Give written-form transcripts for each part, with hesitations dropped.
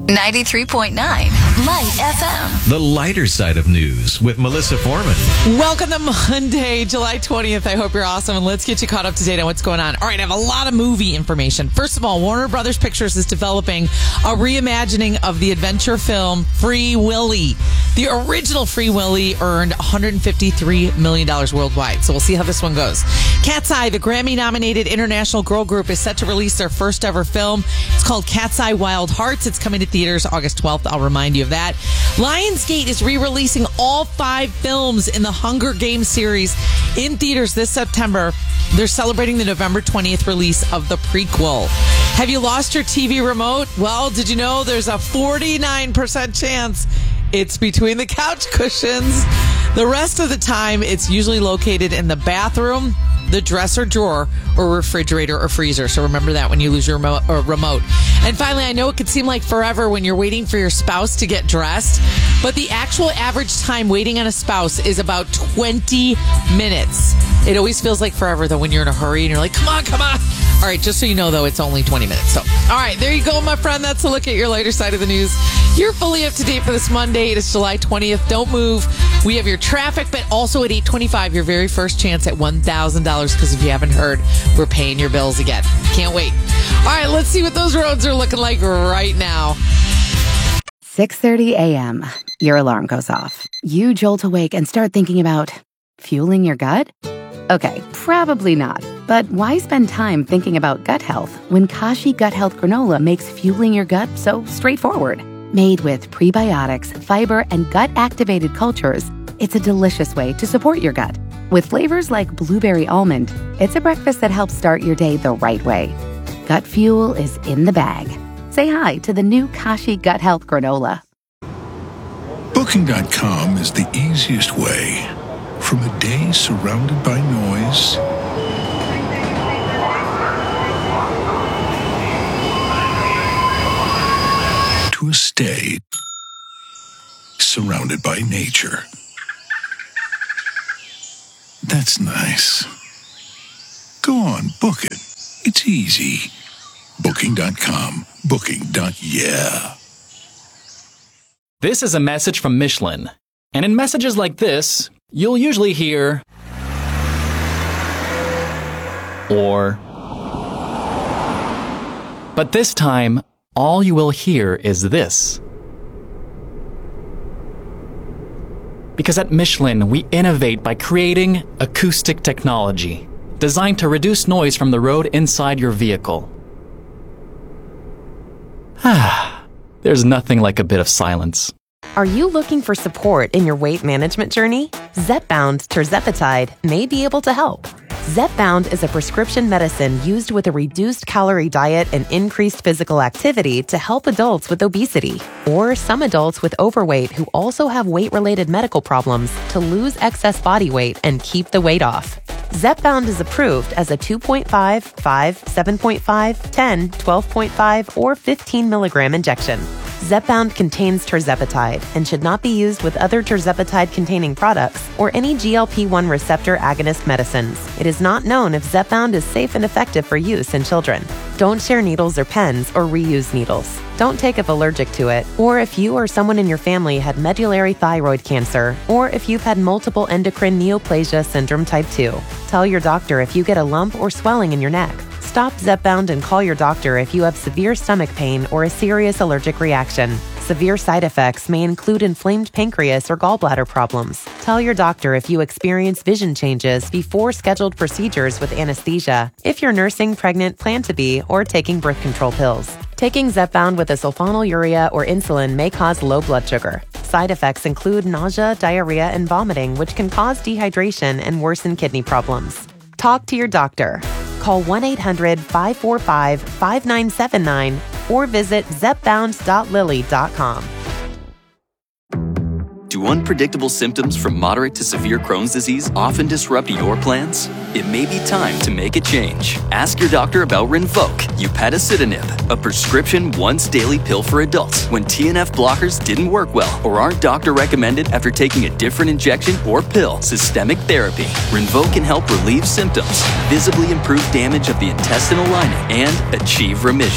93.9 Light FM. The lighter side of news with Melissa Foreman. Welcome to Monday, July 20th. I hope you're awesome, and let's get you caught up to date on what's going on. All right, I have a lot of movie information. First of all, Warner Brothers Pictures is developing a reimagining of the adventure film Free Willy. The original Free Willy earned $153 million worldwide, so we'll see how this one goes. Cat's Eye, the Grammy-nominated international girl group, is set to release their first ever film. It's called Cat's Eye Wild Hearts. It's coming to theaters August 12th. I'll remind you of that. Lionsgate is re-releasing all 5 films in the Hunger Games series in theaters this September. They're celebrating the November 20th release of the prequel. Have you lost your TV remote? Well, did you know there's a 49% chance it's between the couch cushions? The rest of the time, it's usually located in the bathroom, the dresser drawer, or refrigerator or freezer. So remember that when you lose your remote. And finally, I know it could seem like forever when you're waiting for your spouse to get dressed, but the actual average time waiting on a spouse is about 20 minutes. It always feels like forever, though, when you're in a hurry and you're like, come on. All right, just so you know, though, it's only 20 minutes. So, all right, there you go, my friend. That's a look at your lighter side of the news. You're fully up to date for this Monday. It is July 20th. Don't move. We have your traffic, but also at 8:25, your very first chance at $1,000, because if you haven't heard, we're paying your bills again. Can't wait. All right, let's see what those roads are looking like right now. 6:30 a.m. Your alarm goes off. You jolt awake and start thinking about fueling your gut? Okay, probably not. But why spend time thinking about gut health when Kashi Gut Health Granola makes fueling your gut so straightforward? Made with prebiotics, fiber, and gut-activated cultures, it's a delicious way to support your gut. With flavors like blueberry almond, it's a breakfast that helps start your day the right way. Gut fuel is in the bag. Say hi to the new Kashi Gut Health Granola. Booking.com is the easiest way. From a day surrounded by noise to a stay surrounded by nature. That's nice. Go on, book it. It's easy. Booking.com. Booking.yeah. This is a message from Michelin. And in messages like this, you'll usually hear or. But this time, all you will hear is this. Because at Michelin, we innovate by creating acoustic technology designed to reduce noise from the road inside your vehicle. There's nothing like a bit of silence. Are you looking for support in your weight management journey? Zepbound tirzepatide may be able to help. Zepbound is a prescription medicine used with a reduced calorie diet and increased physical activity to help adults with obesity, or some adults with overweight who also have weight-related medical problems to lose excess body weight and keep the weight off. Zepbound is approved as a 2.5, 5, 7.5, 10, 12.5, or 15 milligram injection. Zepbound contains tirzepatide and should not be used with other tirzepatide-containing products or any GLP-1 receptor agonist medicines. It is not known if Zepbound is safe and effective for use in children. Don't share needles or pens or reuse needles. Don't take if allergic to it, or if you or someone in your family had medullary thyroid cancer, or if you've had multiple endocrine neoplasia syndrome type 2. Tell your doctor if you get a lump or swelling in your neck. Stop Zepbound and call your doctor if you have severe stomach pain or a serious allergic reaction. Severe side effects may include inflamed pancreas or gallbladder problems. Tell your doctor if you experience vision changes before scheduled procedures with anesthesia, if you're nursing, pregnant, plan to be, or taking birth control pills. Taking Zepbound with a sulfonylurea or insulin may cause low blood sugar. Side effects include nausea, diarrhea, and vomiting, which can cause dehydration and worsen kidney problems. Talk to your doctor. Call 1-800-545-5979 or visit zepbound.lilly.com. Do unpredictable symptoms from moderate to severe Crohn's disease often disrupt your plans? It may be time to make a change. Ask your doctor about Rinvoq, upadacitinib, a prescription once-daily pill for adults when TNF blockers didn't work well or aren't doctor-recommended after taking a different injection or pill. Systemic therapy. Rinvoq can help relieve symptoms, visibly improve damage of the intestinal lining, and achieve remission.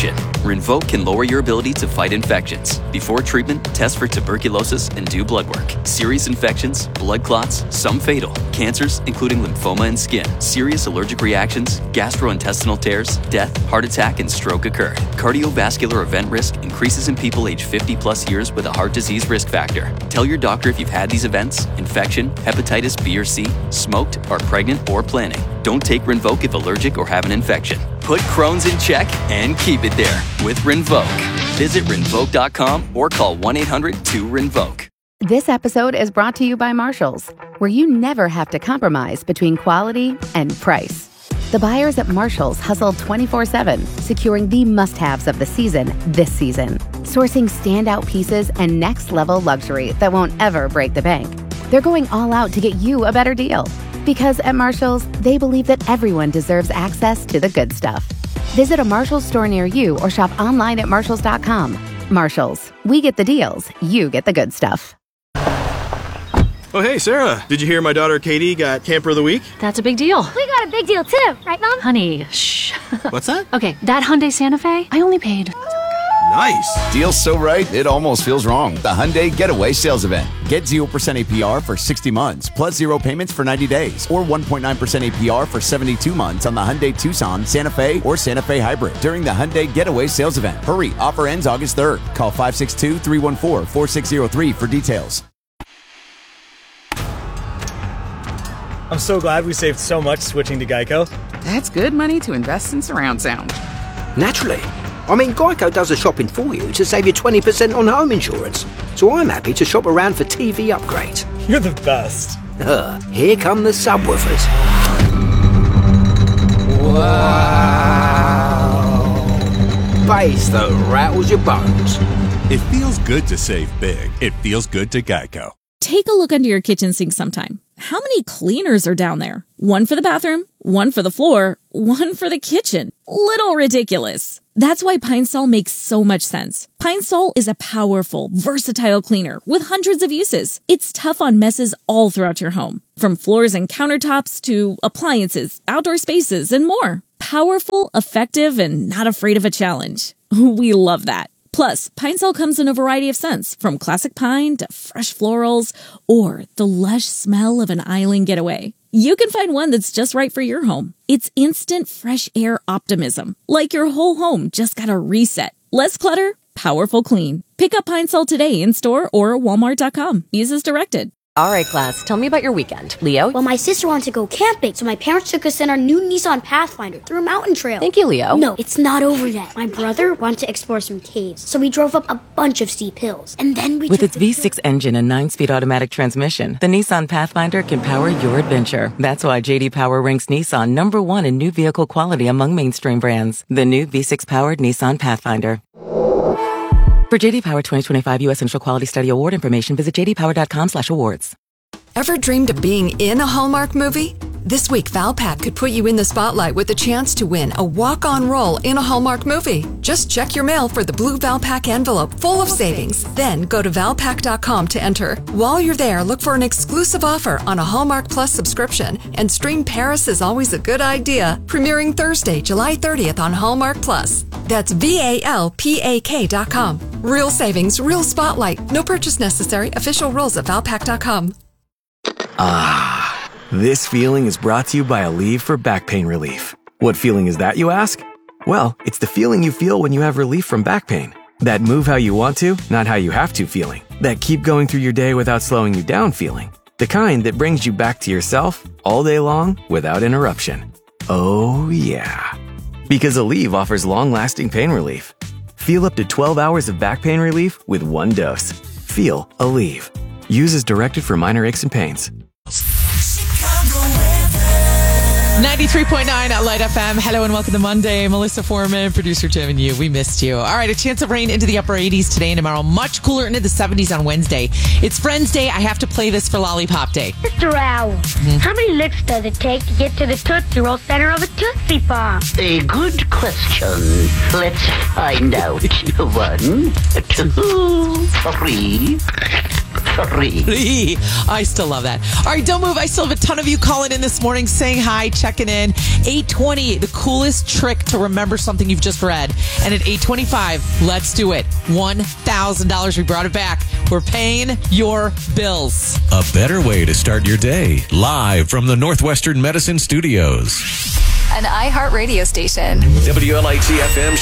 Rinvoq can lower your ability to fight infections. Before treatment, test for tuberculosis and do blood work. Serious infections, blood clots, some fatal, cancers, including lymphoma and skin, serious allergic reactions, gastrointestinal tears, death, heart attack, and stroke occurred. Cardiovascular event risk increases in people aged 50 plus years with a heart disease risk factor. Tell your doctor if you've had these events, infection, hepatitis B or C, smoked, are pregnant, or planning. Don't take Rinvoq if allergic or have an infection. Put Crohn's in check and keep it there with Rinvoq. Visit Rinvoq.com or call 1-800-2-RINVOQ. This episode is brought to you by Marshalls, where you never have to compromise between quality and price. The buyers at Marshalls hustle 24/7, securing the must-haves of the season this season. Sourcing standout pieces and next-level luxury that won't ever break the bank. They're going all out to get you a better deal. Because at Marshalls, they believe that everyone deserves access to the good stuff. Visit a Marshalls store near you or shop online at Marshalls.com. Marshalls, we get the deals, you get the good stuff. Oh, hey, Sarah. Did you hear my daughter Katie got Camper of the Week? That's a big deal. We got a big deal too, right, Mom? Honey, shh. What's that? Okay, that Hyundai Santa Fe, I only paid. Nice. Deal's so right, it almost feels wrong. The Hyundai Getaway Sales Event. Get 0% APR for 60 months, plus 0 payments for 90 days, or 1.9% APR for 72 months on the Hyundai Tucson, Santa Fe, or Santa Fe Hybrid during the Hyundai Getaway Sales Event. Hurry, offer ends August 3rd. Call 562-314-4603 for details. I'm so glad we saved so much switching to Geico. That's good money to invest in surround sound. Naturally. I mean, Geico does the shopping for you to save you 20% on home insurance. So I'm happy to shop around for TV upgrades. You're the best. Here come the subwoofers. Wow. Bass that rattles your bones. It feels good to save big. It feels good to Geico. Take a look under your kitchen sink sometime. How many cleaners are down there? One for the bathroom, one for the floor, one for the kitchen. Little ridiculous. That's why Pine Sol makes so much sense. Pine Sol is a powerful, versatile cleaner with hundreds of uses. It's tough on messes all throughout your home, from floors and countertops to appliances, outdoor spaces, and more. Powerful, effective, and not afraid of a challenge. We love that. Plus, Pine Sol comes in a variety of scents, from classic pine to fresh florals, or the lush smell of an island getaway. You can find one that's just right for your home. It's instant fresh air optimism, like your whole home just got a reset. Less clutter, powerful clean. Pick up Pine Sol today in store or Walmart.com. Use as directed. All right, class, tell me about your weekend. Leo? Well, my sister wanted to go camping, so my parents took us in our new Nissan Pathfinder through a mountain trail. Thank you, Leo. No, it's not over yet. My brother wanted to explore some caves, so we drove up a bunch of steep hills. And then we With its V6 engine and 9-speed automatic transmission, the Nissan Pathfinder can power your adventure. That's why J.D. Power ranks Nissan #1 in new vehicle quality among mainstream brands. The new V6-powered Nissan Pathfinder. For J.D. Power 2025 U.S. Initial Quality Study Award information, visit jdpower.com/awards. Ever dreamed of being in a Hallmark movie? This week, Valpak could put you in the spotlight with the chance to win a walk-on role in a Hallmark movie. Just check your mail for the blue Valpak envelope full of savings. Then go to Valpak.com to enter. While you're there, look for an exclusive offer on a Hallmark Plus subscription and stream Paris is Always a Good Idea, premiering Thursday, July 30th on Hallmark Plus. That's VALPAK.com. Real savings, real spotlight. No purchase necessary. Official rules at Valpak.com. Ah, this feeling is brought to you by Aleve for back pain relief. What feeling is that, you ask? Well, it's the feeling you feel when you have relief from back pain. That move how you want to, not how you have to feeling. That keep going through your day without slowing you down feeling. The kind that brings you back to yourself all day long without interruption. Oh yeah. Because Aleve offers long-lasting pain relief. Feel up to 12 hours of back pain relief with one dose. Feel Aleve. Use as directed for minor aches and pains. 93.9 at Light FM. Hello and welcome to Monday. Melissa Foreman, producer Tim and you. We missed you. All right, a chance of rain into the upper 80s today and tomorrow. Much cooler into the 70s on Wednesday. It's Friends Day. I have to play this for Lollipop Day. Mr. Owl, how many licks does it take to get to the Tootsie Roll center of a Tootsie Pop? A good question. Let's find out. 1, 2, 3, mystery. I still love that. All right, don't move. I still have a ton of you calling in this morning, saying hi, checking in. 8:20, the coolest trick to remember something you've just read. And at 8:25, let's do it. $1,000. We brought it back. We're paying your bills. A better way to start your day. Live from the Northwestern Medicine Studios. An iHeart radio station. WLIT FM